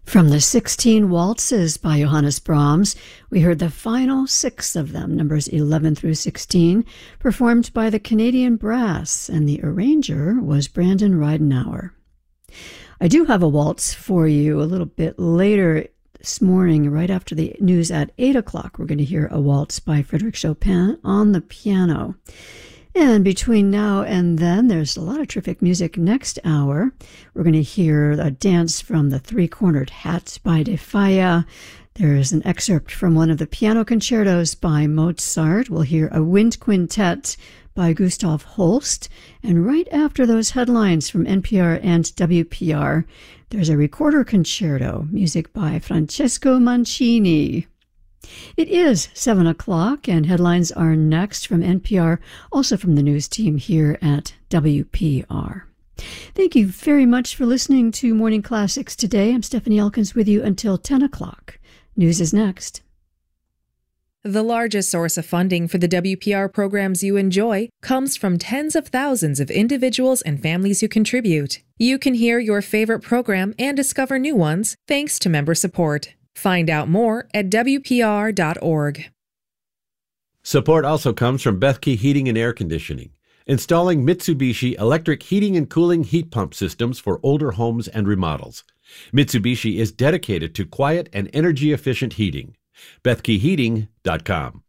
From the 16 Waltzes by Johannes Brahms, we heard the final 6 of them, numbers 11 through 16, performed by the Canadian Brass, and the arranger was Brandon Ridenauer. I do have a waltz for you a little bit later this morning, right after the news at 8 o'clock. We're going to hear a waltz by Frédéric Chopin on the piano. And between now and then, there's a lot of terrific music next hour. We're going to hear a dance from The Three-Cornered Hat by De Falla. There's an excerpt from one of the piano concertos by Mozart. We'll hear a wind quintet by Gustav Holst. And right after those headlines from NPR and WPR, there's a recorder concerto, music by Francesco Mancini. It is 7 o'clock, and headlines are next from NPR, also from the news team here at WPR. Thank you very much for listening to Morning Classics today. I'm Stephanie Elkins with you until 10 o'clock. News is next. The largest source of funding for the WPR programs you enjoy comes from tens of thousands of individuals and families who contribute. You can hear your favorite program and discover new ones thanks to member support. Find out more at WPR.org. Support also comes from Bethke Heating and Air Conditioning, installing Mitsubishi electric heating and cooling heat pump systems for older homes and remodels. Mitsubishi is dedicated to quiet and energy-efficient heating. BethkeHeating.com.